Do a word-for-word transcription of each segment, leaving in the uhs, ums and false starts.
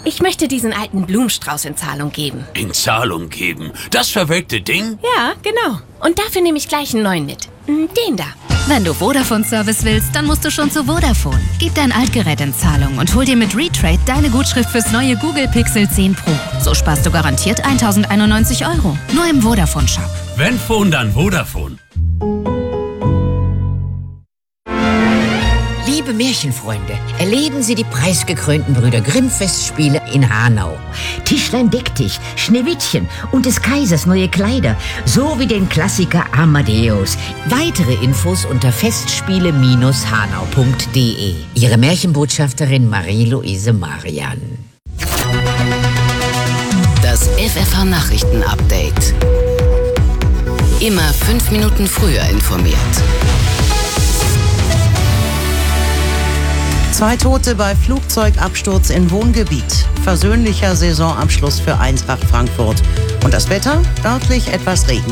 Ich möchte diesen alten Blumenstrauß in Zahlung geben. In Zahlung geben? Das verwelkte Ding? Ja, genau. Und dafür nehme ich gleich einen neuen mit. Den da. Wenn du Vodafone-Service willst, dann musst du schon zu Vodafone. Gib dein Altgerät in Zahlung und hol dir mit Retrade deine Gutschrift fürs neue Google Pixel zehn Pro. So sparst du garantiert tausendeinundneunzig Euro. Nur im Vodafone-Shop. Wenn Phone, dann Vodafone. Liebe Märchenfreunde, erleben Sie die preisgekrönten Brüder Grimm-Festspiele in Hanau. Tischlein deck dich, Schneewittchen und des Kaisers neue Kleider, sowie den Klassiker Amadeus. Weitere Infos unter festspiele Bindestrich hanau punkt de. Ihre Märchenbotschafterin Marie-Louise Marian. Das F F H-Nachrichten-Update. Immer fünf Minuten früher informiert. Zwei Tote bei Flugzeugabsturz in Wohngebiet. Versöhnlicher Saisonabschluss für Eintracht Frankfurt. Und das Wetter? Örtlich etwas Regen.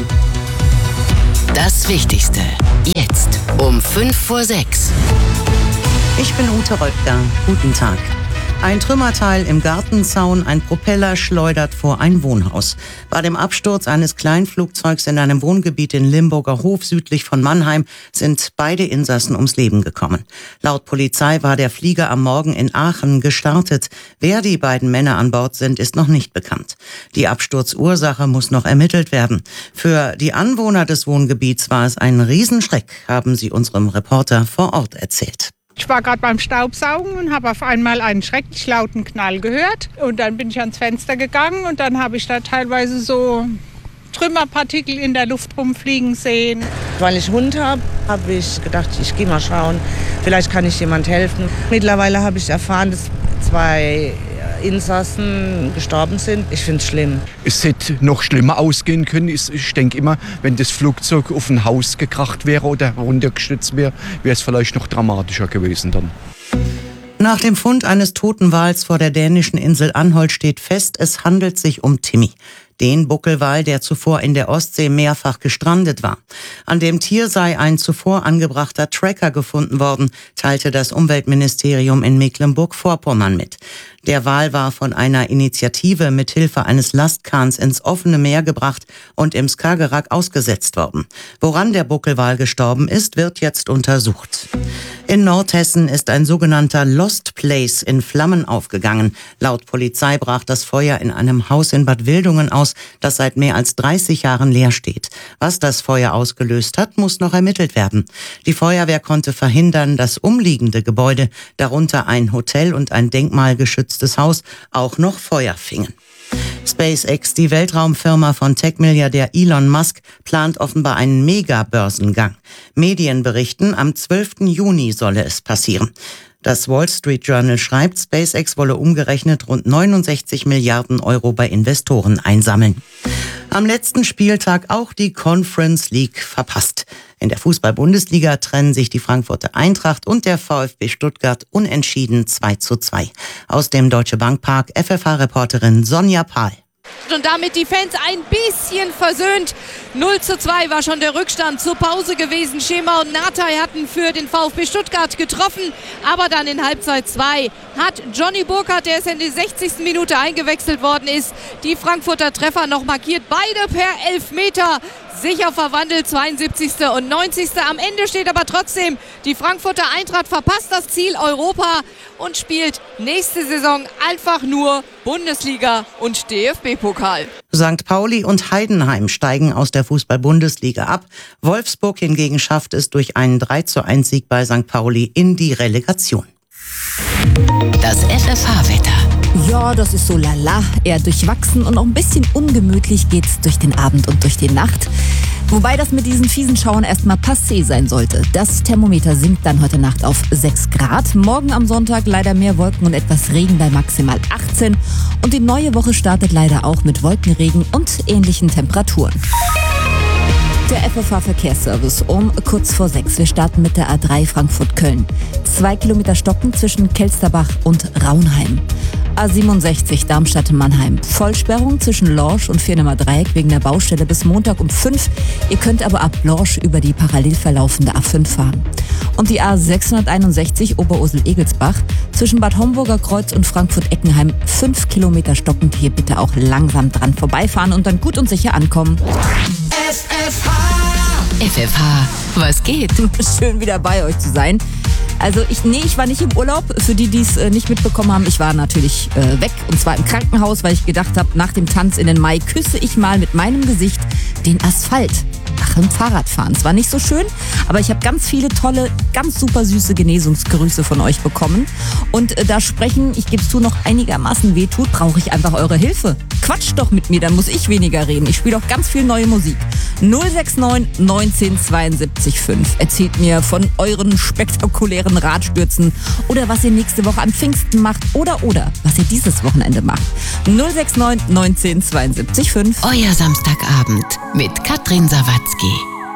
Das Wichtigste. Jetzt um fünf vor sechs. Ich bin Ute Röttger. Guten Tag. Ein Trümmerteil im Gartenzaun, ein Propeller schleudert vor ein Wohnhaus. Bei dem Absturz eines Kleinflugzeugs in einem Wohngebiet in Limburger Hof südlich von Mannheim sind beide Insassen ums Leben gekommen. Laut Polizei war der Flieger am Morgen in Aachen gestartet. Wer die beiden Männer an Bord sind, ist noch nicht bekannt. Die Absturzursache muss noch ermittelt werden. Für die Anwohner des Wohngebiets war es ein Riesenschreck, haben sie unserem Reporter vor Ort erzählt. Ich war gerade beim Staubsaugen und habe auf einmal einen schrecklich lauten Knall gehört. Und dann bin ich ans Fenster gegangen und dann habe ich da teilweise so Trümmerpartikel in der Luft rumfliegen sehen. Weil ich Hund habe, habe ich gedacht, ich gehe mal schauen, vielleicht kann ich jemand helfen. Mittlerweile habe ich erfahren, dass zwei Insassen gestorben sind. Ich finde es schlimm. Es hätte noch schlimmer ausgehen können. Ich denke immer, wenn das Flugzeug auf ein Haus gekracht wäre oder runtergestürzt wäre, wäre es vielleicht noch dramatischer gewesen dann. Nach dem Fund eines toten Wals vor der dänischen Insel Anholt steht fest, es handelt sich um Timmy. Den Buckelwal, der zuvor in der Ostsee mehrfach gestrandet war. An dem Tier sei ein zuvor angebrachter Tracker gefunden worden, teilte das Umweltministerium in Mecklenburg-Vorpommern mit. Der Wal war von einer Initiative mit Hilfe eines Lastkahns ins offene Meer gebracht und im Skagerrak ausgesetzt worden. Woran der Buckelwal gestorben ist, wird jetzt untersucht. In Nordhessen ist ein sogenannter Lost Place in Flammen aufgegangen. Laut Polizei brach das Feuer in einem Haus in Bad Wildungen aus, das seit mehr als dreißig Jahren leer steht. Was das Feuer ausgelöst hat, muss noch ermittelt werden. Die Feuerwehr konnte verhindern, dass umliegende Gebäude, darunter ein Hotel und ein denkmalgeschütztes Haus, auch noch Feuer fingen. SpaceX, die Weltraumfirma von Tech-Milliardär Elon Musk, plant offenbar einen Mega-Börsengang. Medien berichten, am zwölften Juni solle es passieren. Das Wall Street Journal schreibt, SpaceX wolle umgerechnet rund neunundsechzig Milliarden Euro bei Investoren einsammeln. Am letzten Spieltag auch die Conference League verpasst. In der Fußball-Bundesliga trennen sich die Frankfurter Eintracht und der VfB Stuttgart unentschieden zwei zu zwei. Aus dem Deutsche Bank Park F F H-Reporterin Sonja Pahl. Und damit die Fans ein bisschen versöhnt. null zu zwei war schon der Rückstand zur Pause gewesen. Schema und Natai hatten für den VfB Stuttgart getroffen. Aber dann in Halbzeit zwei hat Johnny Burkhardt, der es in die sechzigsten Minute eingewechselt worden ist, die Frankfurter Treffer noch markiert. Beide per Elfmeter. Sicher verwandelt, zweiundsiebzigste und neunzigste Am Ende steht aber trotzdem, die Frankfurter Eintracht verpasst das Ziel Europa und spielt nächste Saison einfach nur Bundesliga und D F B-Pokal. Sankt Pauli und Heidenheim steigen aus der Fußball-Bundesliga ab. Wolfsburg hingegen schafft es durch einen drei zu eins Sieg bei Sankt Pauli in die Relegation. Das F F H-Wetter. Ja, das ist so lala, eher durchwachsen und auch ein bisschen ungemütlich geht's durch den Abend und durch die Nacht. Wobei das mit diesen fiesen Schauern erstmal passé sein sollte. Das Thermometer sinkt dann heute Nacht auf sechs Grad. Morgen am Sonntag leider mehr Wolken und etwas Regen bei maximal achtzehn. Und die neue Woche startet leider auch mit Wolkenregen und ähnlichen Temperaturen. Der F F H-Verkehrsservice um kurz vor sechs. Wir starten mit der A drei Frankfurt-Köln. Zwei Kilometer Stocken zwischen Kelsterbach und Raunheim. A siebenundsechzig Darmstadt-Mannheim. Vollsperrung zwischen Lorsch und Viernemer-Dreieck wegen der Baustelle bis Montag um fünf. Ihr könnt aber ab Lorsch über die parallel verlaufende A fünf fahren. Und die A sechshunderteinundsechzig Oberursel-Egelsbach zwischen Bad Homburger Kreuz und Frankfurt-Eckenheim. Fünf Kilometer stockend. Hier bitte auch langsam dran vorbeifahren und dann gut und sicher ankommen. F F H. F F H, was geht? Schön wieder bei euch zu sein. Also ich, nee, ich war nicht im Urlaub. Für die, die es äh, nicht mitbekommen haben, ich war natürlich äh, weg. Und zwar im Krankenhaus, weil ich gedacht habe, nach dem Tanz in den Mai küsse ich mal mit meinem Gesicht den Asphalt. Ach, im Fahrradfahren. Es war nicht so schön, aber ich habe ganz viele tolle, ganz super süße Genesungsgrüße von euch bekommen. Und äh, da sprechen, ich gebe es zu, noch einigermaßen wehtut, brauche ich einfach eure Hilfe. Quatscht doch mit mir, dann muss ich weniger reden. Ich spiele auch ganz viel neue Musik. null sechs neun neunzehn zweiundsiebzig fünf. Erzählt mir von euren spektakulären Radstürzen oder was ihr nächste Woche an Pfingsten macht oder oder was ihr dieses Wochenende macht. null sechs neun neunzehn zweiundsiebzig fünf. Euer Samstagabend mit Katrin Sawatzki.